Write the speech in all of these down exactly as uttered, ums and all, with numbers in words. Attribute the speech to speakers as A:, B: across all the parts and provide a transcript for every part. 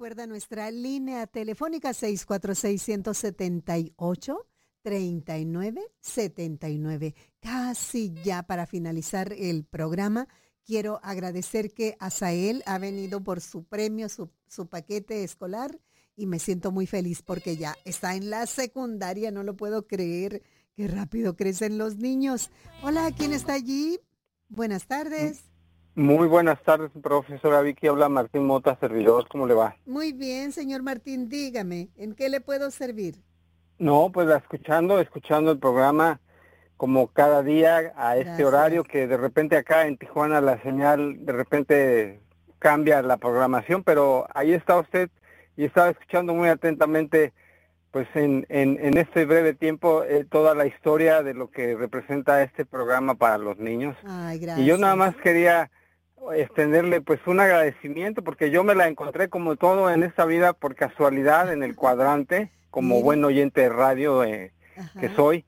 A: Recuerda nuestra línea telefónica seis cuatro seis, uno siete ocho, tres nueve siete nueve. Casi ya para finalizar el programa, quiero agradecer que Asael ha venido por su premio, su, su paquete escolar, y me siento muy feliz porque ya está en la secundaria, no lo puedo creer, qué rápido crecen los niños. Hola, ¿quién está allí? Buenas tardes.
B: Muy buenas tardes, profesora Vicky. Habla Martín Mota, servidor. ¿Cómo le va?
A: Muy bien, señor Martín, dígame, ¿en qué le puedo servir?
B: No, pues escuchando, escuchando el programa como cada día a este
A: Gracias.
B: horario que de repente acá en Tijuana la señal de repente cambia la programación, pero ahí está usted y estaba escuchando muy atentamente pues en, en, en este breve tiempo eh, toda la historia de lo que representa este programa para los niños.
A: Ay,
B: Y yo nada
A: gracias.
B: más quería extenderle pues un agradecimiento porque yo me la encontré como todo en esta vida por casualidad en el cuadrante como
A: Mire,
B: buen oyente de radio eh, que
A: ajá,
B: soy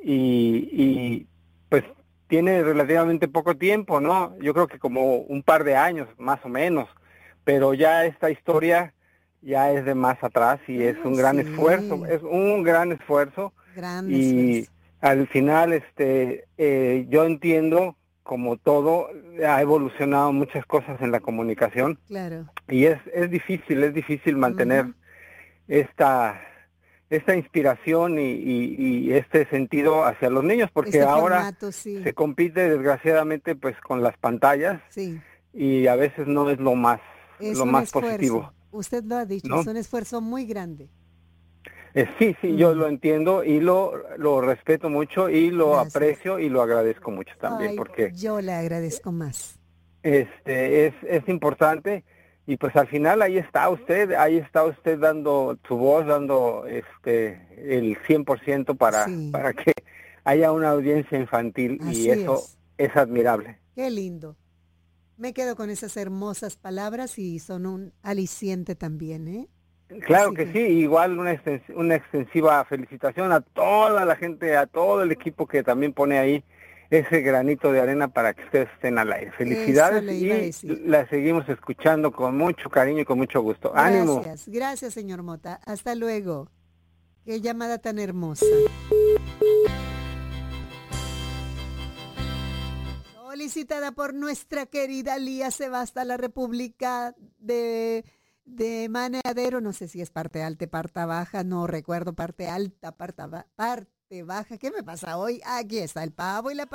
B: y, y pues tiene relativamente poco tiempo, ¿no? Yo creo que como un par de años más o menos, pero ya esta historia ya es de más atrás y es
A: oh,
B: un gran esfuerzo,
A: sí,
B: es un gran esfuerzo
A: gran
B: y
A: esfuerzo,
B: al final este eh, yo entiendo como todo, ha evolucionado muchas cosas en la comunicación
A: claro.
B: y es, es difícil, es difícil mantener
A: Ujú.
B: esta, esta inspiración y, y, y este sentido hacia los niños, porque
A: Este
B: ahora
A: formato, sí,
B: se compite desgraciadamente pues con las pantallas
A: sí,
B: y a veces no es lo más,
A: es
B: lo
A: un
B: más
A: esfuerzo,
B: positivo,
A: usted lo ha dicho, es
B: ¿no?
A: un esfuerzo muy grande.
B: Eh, sí, sí, yo
A: Mm,
B: lo entiendo y lo, lo respeto mucho y lo
A: gracias.
B: aprecio y lo agradezco mucho también,
A: Ay,
B: porque
A: yo le agradezco más.
B: Este es, es importante y pues al final ahí está usted, ahí está usted dando su voz, dando este el cien por ciento para,
A: Sí,
B: para que haya una audiencia infantil y
A: así
B: eso
A: es.
B: es admirable.
A: Qué lindo. Me quedo con esas hermosas palabras y son un aliciente también, ¿eh?
B: Claro
A: Así
B: que
A: que
B: sí, igual una, extens una extensiva felicitación a toda la gente, a todo el equipo que también pone ahí ese granito de arena para que ustedes estén al aire.
A: eso
B: Felicidades
A: le iba a
B: y
A: decir.
B: la seguimos escuchando con mucho cariño y con mucho gusto. Ánimo.
A: Gracias, gracias, señor Mota. Hasta luego. Qué llamada tan hermosa. Solicitada por nuestra querida Lía se va hasta la República de, de Maneadero. No sé si es parte alta, parte baja, no recuerdo, parte alta, parte, ba- parte baja. ¿Qué me pasa hoy? Aquí está el pavo y la